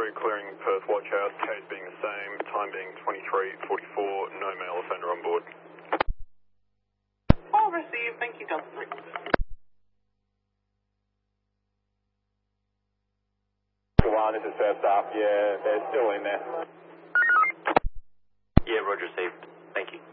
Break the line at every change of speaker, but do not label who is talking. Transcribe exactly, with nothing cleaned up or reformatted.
crew clearing Perth Watch House, case being the same, time being twenty-three forty-four, no male offender on board.
All received, thank you, Delta three.
One, this is first up, yeah, they're still in there.
Yeah, roger, received. Thank you.